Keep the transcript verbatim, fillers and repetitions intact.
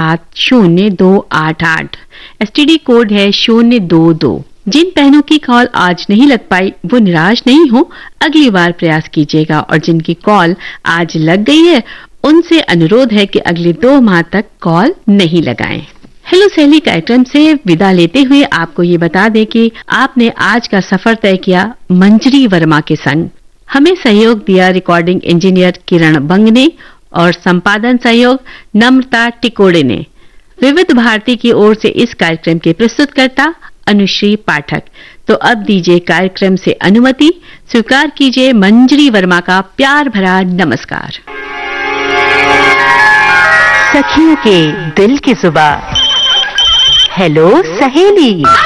सात शून्य दो आठ आठ। एसटीडी कोड है शून्य दो दो। जिन बहनों की कॉल आज नहीं लग पाई वो निराश नहीं हो, अगली बार प्रयास कीजिएगा। और जिनकी कॉल आज लग गई है उनसे अनुरोध है कि अगले दो माह तक कॉल नहीं लगाएं। हेलो सहेली कार्यक्रम से विदा लेते हुए आपको ये बता दें कि आपने आज का सफर तय किया मंजरी वर्मा के संग। हमें सहयोग दिया रिकॉर्डिंग इंजीनियर किरण बंग ने और संपादन सहयोग नम्रता टिकोड़े ने। विविध भारती की ओर से इस कार्यक्रम के प्रस्तुतकर्ता अनुश्री पाठक। तो अब दीजिए कार्यक्रम से अनुमति, स्वीकार कीजिए मंजरी वर्मा का प्यार भरा नमस्कार। सखियों के दिल की जुबान, हेलो सहेली।